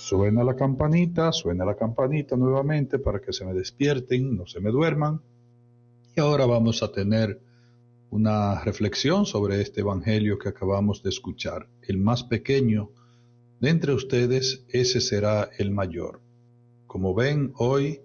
Suena la campanita nuevamente para que se me despierten, no se me duerman. Y ahora vamos a tener una reflexión sobre este evangelio que acabamos de escuchar. El más pequeño de entre ustedes, ese será el mayor. Como ven, hoy,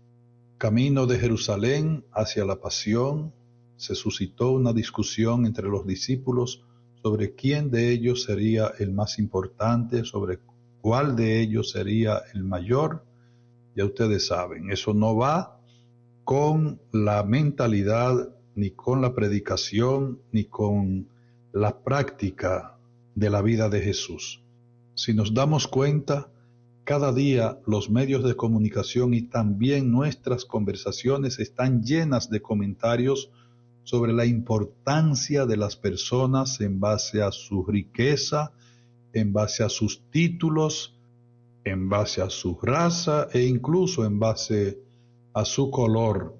camino de Jerusalén hacia la pasión, se suscitó una discusión entre los discípulos sobre quién de ellos sería el más importante, sobre cuál de ellos sería el mayor. Ya ustedes saben, eso no va con la mentalidad, ni con la predicación, ni con la práctica de la vida de Jesús. Si nos damos cuenta, cada día los medios de comunicación y también nuestras conversaciones están llenas de comentarios sobre la importancia de las personas en base a su riqueza, en base a sus títulos, en base a su raza e incluso en base a su color.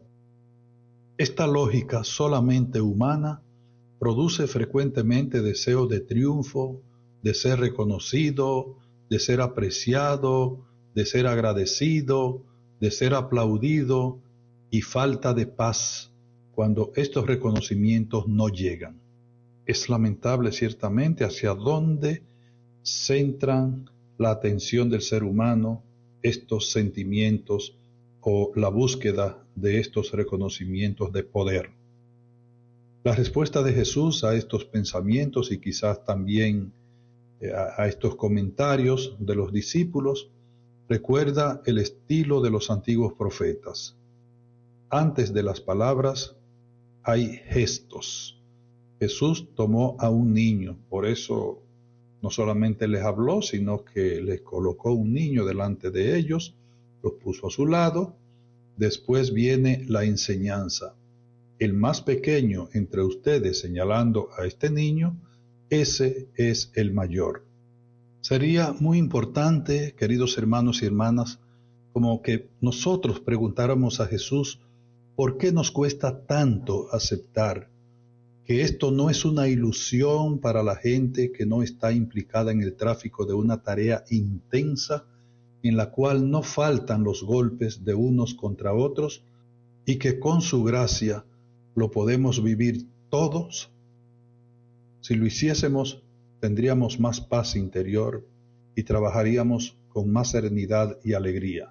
Esta lógica solamente humana produce frecuentemente deseo de triunfo, de ser reconocido, de ser apreciado, de ser agradecido, de ser aplaudido y falta de paz cuando estos reconocimientos no llegan. Es lamentable ciertamente hacia dónde centran la atención del ser humano estos sentimientos o la búsqueda de estos reconocimientos de poder. La respuesta de Jesús a estos pensamientos y quizás también a estos comentarios de los discípulos recuerda el estilo de los antiguos profetas. Antes de las palabras hay gestos. Jesús tomó a un niño, por eso no solamente les habló, sino que les colocó un niño delante de ellos, los puso a su lado. Después viene la enseñanza. El más pequeño entre ustedes, señalando a este niño, ese es el mayor. Sería muy importante, queridos hermanos y hermanas, como que nosotros preguntáramos a Jesús por qué nos cuesta tanto aceptar que esto no es una ilusión para la gente que no está implicada en el tráfico de una tarea intensa en la cual no faltan los golpes de unos contra otros y que con su gracia lo podemos vivir todos. Si lo hiciésemos, tendríamos más paz interior y trabajaríamos con más serenidad y alegría.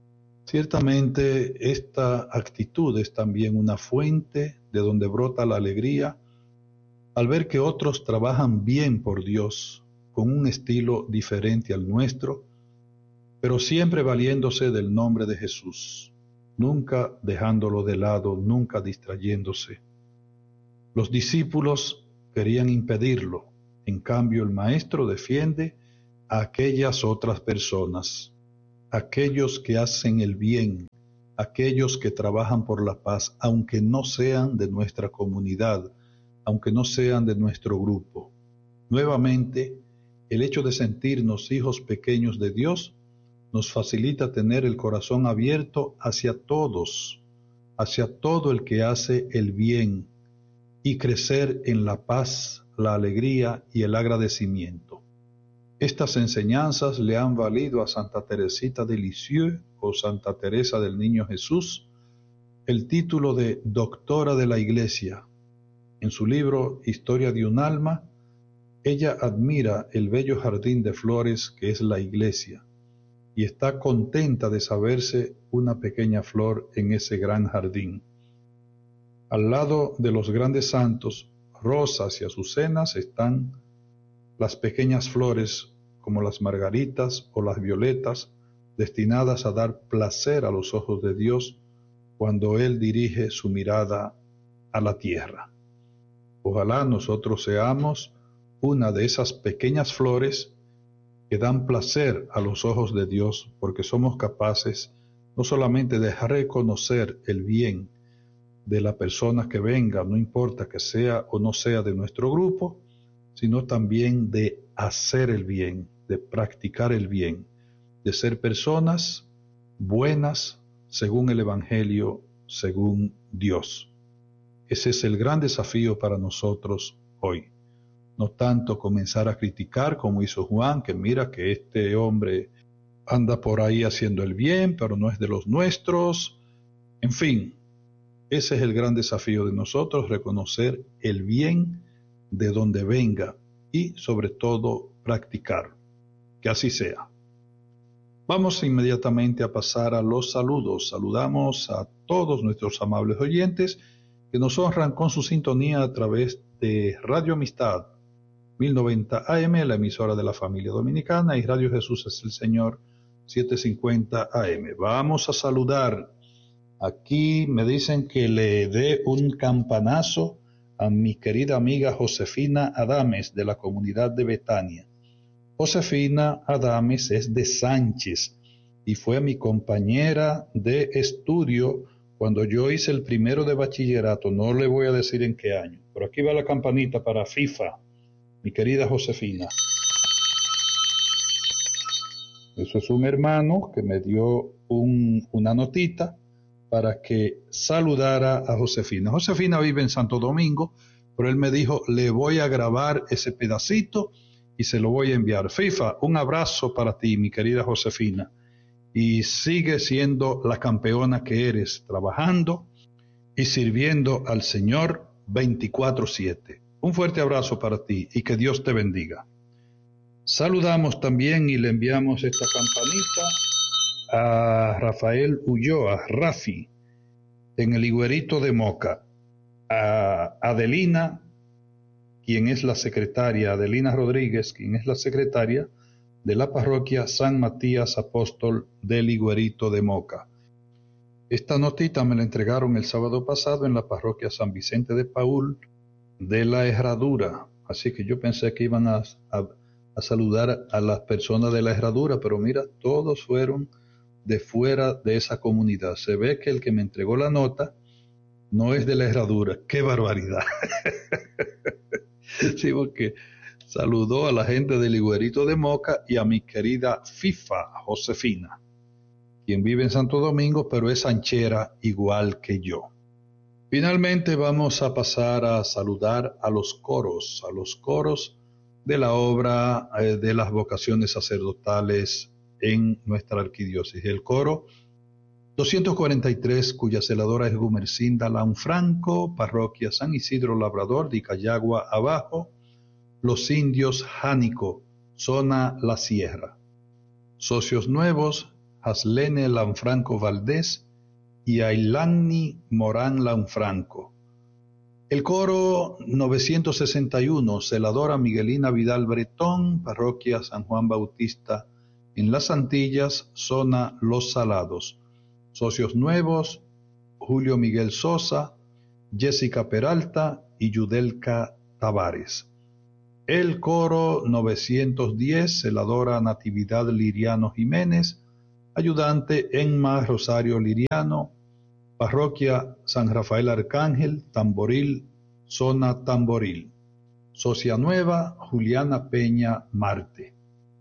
Ciertamente esta actitud es también una fuente de donde brota la alegría al ver que otros trabajan bien por Dios con un estilo diferente al nuestro, pero siempre valiéndose del nombre de Jesús, nunca dejándolo de lado, nunca distrayéndose. Los discípulos querían impedirlo, en cambio el Maestro defiende a aquellas otras personas, aquellos que hacen el bien, aquellos que trabajan por la paz, aunque no sean de nuestra comunidad, aunque no sean de nuestro grupo. Nuevamente, el hecho de sentirnos hijos pequeños de Dios nos facilita tener el corazón abierto hacia todos, hacia todo el que hace el bien y crecer en la paz, la alegría y el agradecimiento. Estas enseñanzas le han valido a Santa Teresita de Lisieux o Santa Teresa del Niño Jesús el título de Doctora de la Iglesia. En su libro Historia de un alma, ella admira el bello jardín de flores que es la Iglesia y está contenta de saberse una pequeña flor en ese gran jardín. Al lado de los grandes santos, rosas y azucenas, están las pequeñas flores como las margaritas o las violetas, destinadas a dar placer a los ojos de Dios cuando Él dirige su mirada a la tierra. Ojalá nosotros seamos una de esas pequeñas flores que dan placer a los ojos de Dios, porque somos capaces no solamente de reconocer el bien de la persona que venga, no importa que sea o no sea de nuestro grupo, sino también de hacer el bien, de practicar el bien, de ser personas buenas según el Evangelio, según Dios. Ese es el gran desafío para nosotros hoy. No tanto comenzar a criticar como hizo Juan, que mira que este hombre anda por ahí haciendo el bien, pero no es de los nuestros. En fin, ese es el gran desafío de nosotros, reconocer el bien de donde venga y sobre todo practicar. Que así sea. Vamos inmediatamente a pasar a los saludos. Saludamos a todos nuestros amables oyentes que nos honran con su sintonía a través de Radio Amistad 1090 AM, la emisora de la familia dominicana, y Radio Jesús es el Señor 750 AM. Vamos a saludar. Aquí me dicen que le dé un campanazo a mi querida amiga Josefina Adames de la comunidad de Betania. Josefina Adames es de Sánchez y fue mi compañera de estudio cuando yo hice el primero de bachillerato. No le voy a decir en qué año, pero aquí va la campanita para FIFA, mi querida Josefina. Eso es un hermano que me dio una notita para que saludara a Josefina. Josefina vive en Santo Domingo, pero él me dijo, le voy a grabar ese pedacito y se lo voy a enviar. FIFA, un abrazo para ti, mi querida Josefina. Y sigue siendo la campeona que eres, trabajando y sirviendo al Señor 24/7. Un fuerte abrazo para ti y que Dios te bendiga. Saludamos también y le enviamos esta campanita a Rafael Ulloa, Rafi, en el Higuerito de Moca, a Adelina, quien es la secretaria, Adelina Rodríguez, quien es la secretaria de la parroquia San Matías Apóstol del Higuerito de Moca. Esta notita me la entregaron el sábado pasado en la parroquia San Vicente de Paúl de la Herradura, así que yo pensé que iban a saludar a las personas de la Herradura, pero mira, todos fueron de fuera de esa comunidad. Se ve que el que me entregó la nota no es de la Herradura. ¡Qué barbaridad! Sí, porque saludó a la gente del Higuerito de Moca y a mi querida FIFA, Josefina, quien vive en Santo Domingo, pero es sanchera igual que yo. Finalmente vamos a pasar a saludar a los coros de la obra de las vocaciones sacerdotales en nuestra arquidiócesis. El coro 243, cuya celadora es Gumercinda Lanfranco, parroquia San Isidro Labrador de Cayagua Abajo, Los Indios Jánico, zona La Sierra. Socios nuevos, Haslene Lanfranco Valdés y Ailani Morán Lanfranco. El coro 961, celadora Miguelina Vidal Bretón, parroquia San Juan Bautista en Las Antillas, zona Los Salados. Socios nuevos, Julio Miguel Sosa, Jessica Peralta y Yudelka Tavares. El coro 910, celadora Natividad Liriano Jiménez, ayudante Enma Rosario Liriano, parroquia San Rafael Arcángel, Tamboril, zona Tamboril. Socia nueva, Juliana Peña Marte.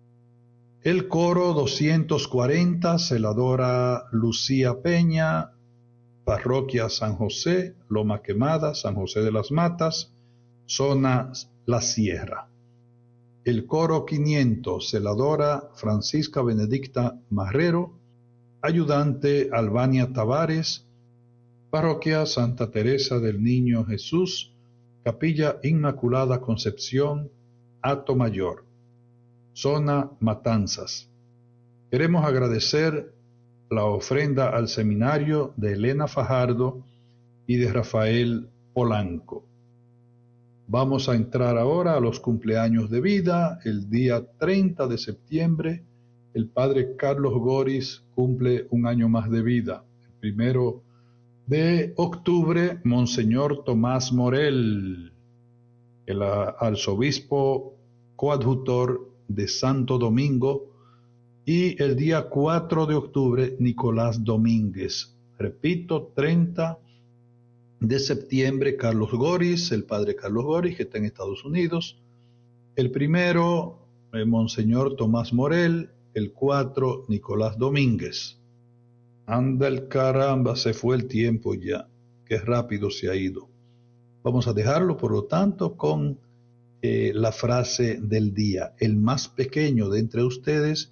El coro 240, celadora Lucía Peña, parroquia San José, Loma Quemada, San José de las Matas, zona La Sierra. El coro 500, celadora Francisca Benedicta Marrero, ayudante Albania Tavares, parroquia Santa Teresa del Niño Jesús, capilla Inmaculada Concepción, Hato Mayor, zona Matanzas. Queremos agradecer la ofrenda al seminario de Elena Fajardo y de Rafael Polanco. Vamos a entrar ahora a los cumpleaños de vida. El día 30 de septiembre, el padre Carlos Goris cumple un año más de vida. El 1 de octubre, Monseñor Tomás Morel, el arzobispo coadjutor de Santo Domingo, y el día 4 de octubre, Nicolás Domínguez. Repito, 30 de septiembre, Carlos Goris, el padre Carlos Goris, que está en Estados Unidos. El 1, Monseñor Tomás Morel. El 4, Nicolás Domínguez. Anda el caramba, se fue el tiempo ya, qué rápido se ha ido. Vamos a dejarlo, por lo tanto, con la frase del día. El más pequeño de entre ustedes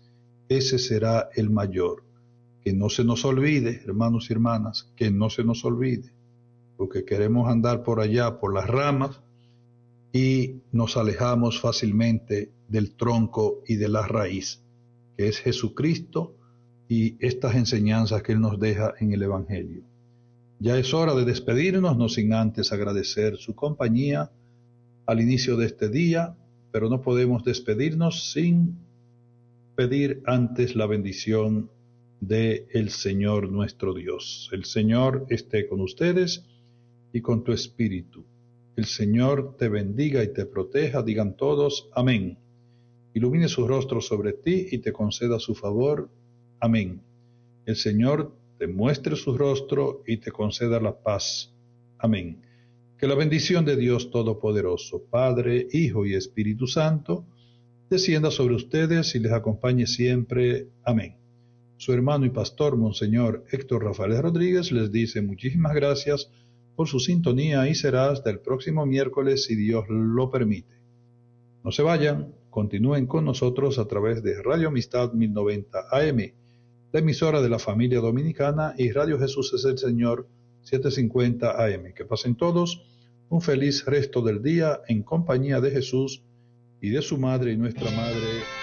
ese será el mayor. Que no se nos olvide, hermanos y hermanas, que no se nos olvide, porque queremos andar por allá, por las ramas, y nos alejamos fácilmente del tronco y de la raíz, que es Jesucristo y estas enseñanzas que Él nos deja en el Evangelio. Ya es hora de despedirnos, no sin antes agradecer su compañía al inicio de este día, pero no podemos despedirnos sin pedir antes la bendición de el Señor nuestro Dios. El Señor esté con ustedes y con tu espíritu. El Señor te bendiga y te proteja, digan todos, amén. Ilumine su rostro sobre ti y te conceda su favor, amén. El Señor te muestre su rostro y te conceda la paz, amén. Que la bendición de Dios Todopoderoso, Padre, Hijo y Espíritu Santo, descienda sobre ustedes y les acompañe siempre, amén. Su hermano y pastor, Monseñor Héctor Rafael Rodríguez, les dice muchísimas gracias por su sintonía y será hasta el próximo miércoles si Dios lo permite. No se vayan, continúen con nosotros a través de Radio Amistad 1090 AM, la emisora de la familia dominicana, y Radio Jesús es el Señor 750 AM. Que pasen todos un feliz resto del día en compañía de Jesús y de su madre y nuestra madre.